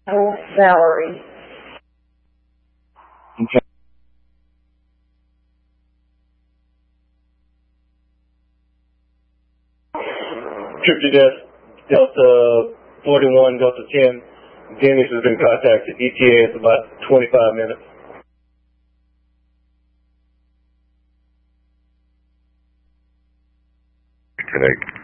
Valerie. Okay. Tripty Desk, Delta 41, Delta 10. Dennis has been contacted. ETA is about 25 minutes. Connect.